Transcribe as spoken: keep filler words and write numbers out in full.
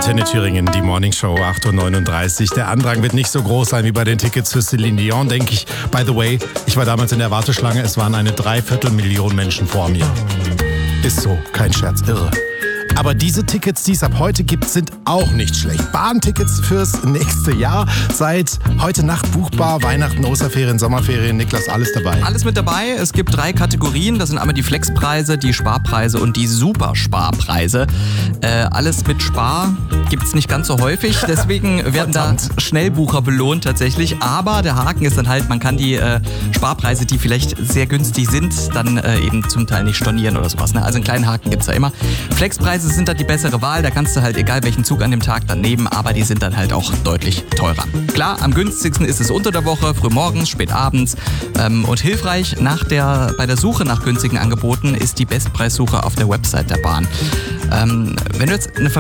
Antenne Thüringen, die Morningshow, acht Uhr neununddreißig. Der Andrang wird nicht so groß sein wie bei den Tickets für Celine Dion, denke ich. By the way, ich war damals in der Warteschlange, es waren eine Dreiviertelmillion Menschen vor mir. Ist so, kein Scherz, irre. Aber diese Tickets, die es ab heute gibt, sind auch nicht schlecht. Bahntickets fürs nächste Jahr. Seit heute Nacht buchbar. Weihnachten, Osterferien, Sommerferien. Niklas, alles dabei. Alles mit dabei. Es gibt drei Kategorien. Das sind einmal die Flexpreise, die Sparpreise und die Supersparpreise. Äh, alles mit Spar gibt's nicht ganz so häufig. Deswegen werden da Schnellbucher belohnt tatsächlich. Aber der Haken ist dann halt, man kann die äh, Sparpreise, die vielleicht sehr günstig sind, dann äh, eben zum Teil nicht stornieren oder sowas. Ne? Also einen kleinen Haken gibt's da immer. Flexpreise sind dann die bessere Wahl, da kannst du halt egal welchen Zug an dem Tag dann nehmen, aber die sind dann halt auch deutlich teurer. Klar, am günstigsten ist es unter der Woche, frühmorgens, spät abends ähm, und hilfreich nach der, bei der Suche nach günstigen Angeboten ist die Bestpreissuche auf der Website der Bahn. Ähm, wenn du jetzt eine